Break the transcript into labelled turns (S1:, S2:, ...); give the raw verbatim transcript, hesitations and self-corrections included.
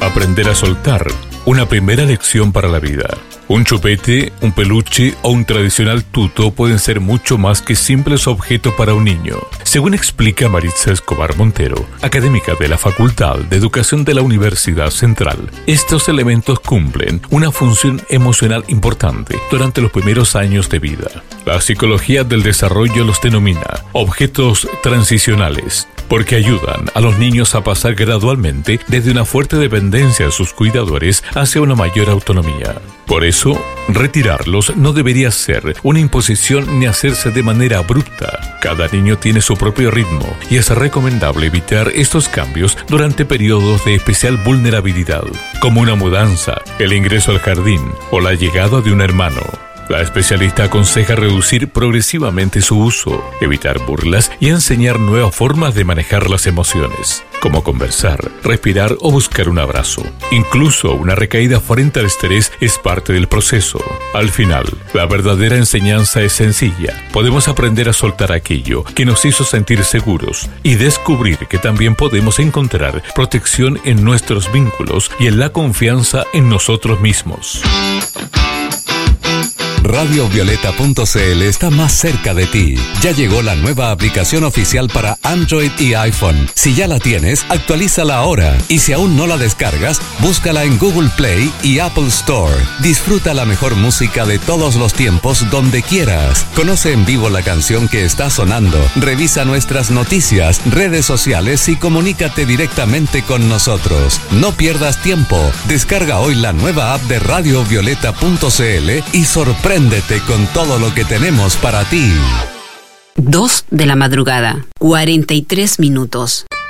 S1: Aprender a soltar, una primera lección para la vida. Un chupete, un peluche o un tradicional tuto pueden ser mucho más que simples objetos para un niño. Según explica Maritza Escobar Montero, académica de la Facultad de Educación de la Universidad Central, estos elementos cumplen una función emocional importante durante los primeros años de vida. La psicología del desarrollo los denomina objetos transicionales, porque ayudan a los niños a pasar gradualmente desde una fuerte dependencia de sus cuidadores hacia una mayor autonomía. Por eso, retirarlos no debería ser una imposición ni hacerse de manera abrupta. Cada niño tiene su propio ritmo y es recomendable evitar estos cambios durante periodos de especial vulnerabilidad, como una mudanza, el ingreso al jardín o la llegada de un hermano. La especialista aconseja reducir progresivamente su uso, evitar burlas y enseñar nuevas formas de manejar las emociones, como conversar, respirar o buscar un abrazo. Incluso una recaída frente al estrés es parte del proceso. Al final, la verdadera enseñanza es sencilla. Podemos aprender a soltar aquello que nos hizo sentir seguros y descubrir que también podemos encontrar protección en nuestros vínculos y en la confianza en nosotros mismos.
S2: Radio Violeta punto c l está más cerca de ti. Ya llegó la nueva aplicación oficial para Android y iPhone. Si ya la tienes, actualízala ahora. Y si aún no la descargas, búscala en Google Play y Apple Store. Disfruta la mejor música de todos los tiempos donde quieras. Conoce en vivo la canción que está sonando. Revisa nuestras noticias, redes sociales y comunícate directamente con nosotros. No pierdas tiempo. Descarga hoy la nueva app de Radio Violeta punto c l y sorprende Sorpréndete con todo lo que tenemos para ti.
S3: Dos de la madrugada, cuarenta y tres minutos.